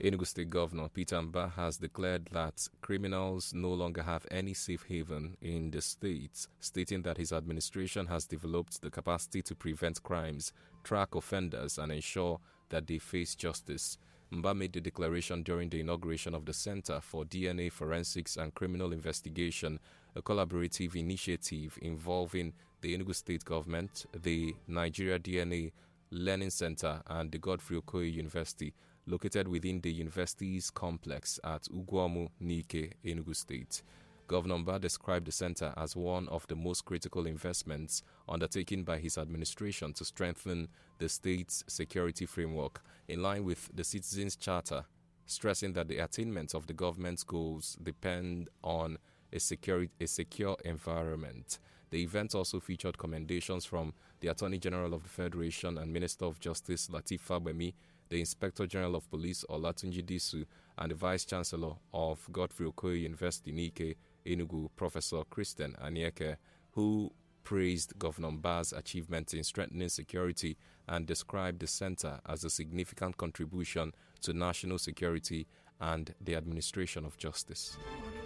Enugu State Governor Peter Mbah has declared that criminals no longer have any safe haven in the state, stating that his administration has developed the capacity to prevent crimes, track offenders, and ensure that they face justice. Mbah made the declaration during the inauguration of the Center for DNA Forensics and Criminal Investigation, a collaborative initiative involving the Enugu State Government, the Nigeria DNA Learning Center, and the Godfrey Okoye University, located within the university's complex at Ugwomu, Nike, Enugu State. Governor Mbah described the center as one of the most critical investments undertaken by his administration to strengthen the state's security framework in line with the Citizens' Charter, stressing that the attainment of the government's goals depend on a secure environment. The event also featured commendations from the Attorney General of the Federation and Minister of Justice Lateef Fagbemi, the Inspector General of Police Olatunji Disu, and the Vice Chancellor of Godfrey Okoye University Nike, Enugu, Professor Christian Anieke, who praised Governor Mbah's achievements in strengthening security and described the center as a significant contribution to national security and the administration of justice.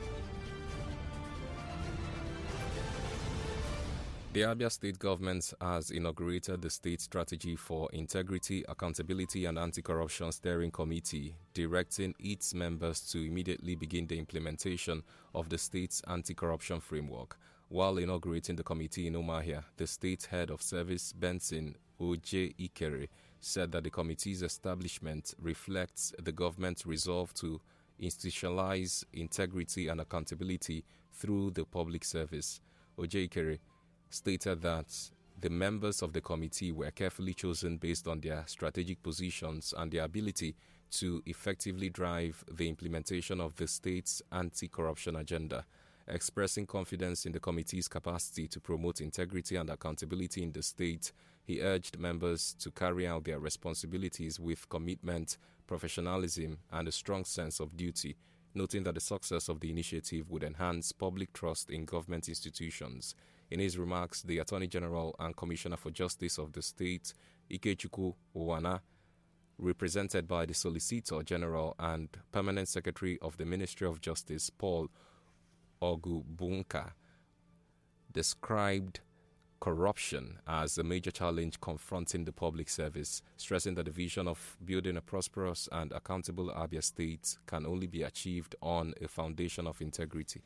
The Abia State Government has inaugurated the State Strategy for Integrity, Accountability and Anti-Corruption Steering Committee, directing its members to immediately begin the implementation of the state's anti-corruption framework. While inaugurating the committee in Umuahia, the state head of service, Benson Oje Ikere, said that the committee's establishment reflects the government's resolve to institutionalize integrity and accountability through the public service. Oje Ikere stated that the members of the committee were carefully chosen based on their strategic positions and their ability to effectively drive the implementation of the state's anti-corruption agenda. Expressing confidence in the committee's capacity to promote integrity and accountability in the state, he urged members to carry out their responsibilities with commitment, professionalism, and a strong sense of duty, noting that the success of the initiative would enhance public trust in government institutions. In his remarks, the Attorney General and Commissioner for Justice of the state, Ikechukwu Uwana, represented by the Solicitor General and Permanent Secretary of the Ministry of Justice, Paul Ogubunka, described corruption as a major challenge confronting the public service, stressing that the vision of building a prosperous and accountable Abia State can only be achieved on a foundation of integrity.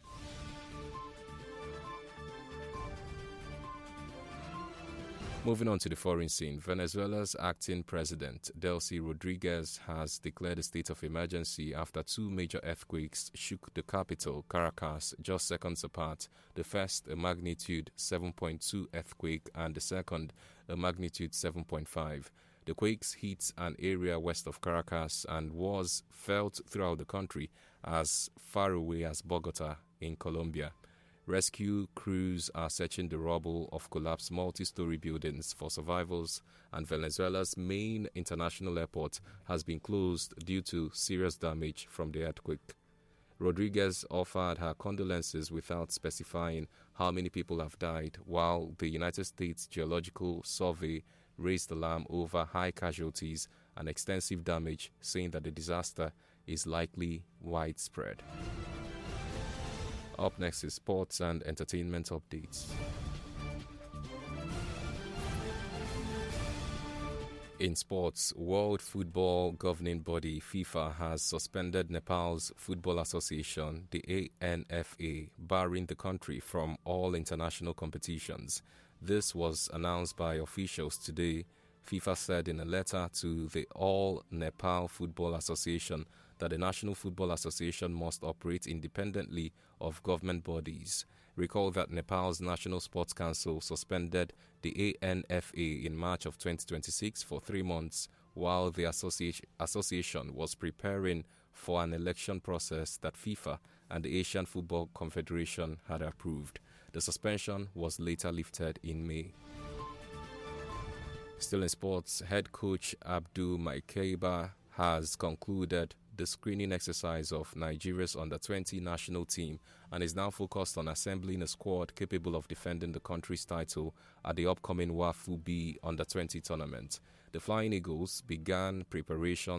Moving on to the foreign scene, Venezuela's acting president, Delcy Rodriguez, has declared a state of emergency after two major earthquakes shook the capital, Caracas, just seconds apart. The first, a magnitude 7.2 earthquake, and the second, a magnitude 7.5. The quakes hit an area west of Caracas and was felt throughout the country as far away as Bogota in Colombia. Rescue crews are searching the rubble of collapsed multi-story buildings for survivors, and Venezuela's main international airport has been closed due to serious damage from the earthquake. Rodriguez offered her condolences without specifying how many people have died, while the United States Geological Survey raised alarm over high casualties and extensive damage, saying that the disaster is likely widespread. Up next is sports and entertainment updates. In sports, World Football Governing Body FIFA has suspended Nepal's Football Association, the ANFA, barring the country from all international competitions. This was announced by officials today. FIFA said in a letter to the All Nepal Football Association that the National Football Association must operate independently of government bodies. Recall that Nepal's National Sports Council suspended the ANFA in March of 2026 for 3 months while the association was preparing for an election process that FIFA and the Asian Football Confederation had approved. The suspension was later lifted in May. Still in sports, head coach Abdul Maikeba has concluded the screening exercise of Nigeria's under-20 national team and is now focused on assembling a squad capable of defending the country's title at the upcoming WAFU B under-20 tournament. The Flying Eagles began preparations